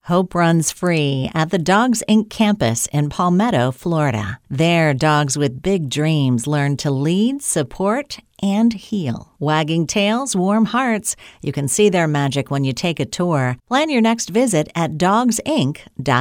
Hope runs free at the Dogs Inc. campus in Palmetto, Florida. There, dogs with big dreams learn to lead, support, and heal. Wagging tails, warm hearts. You can see their magic when you take a tour. Plan your next visit at dogsinc.com.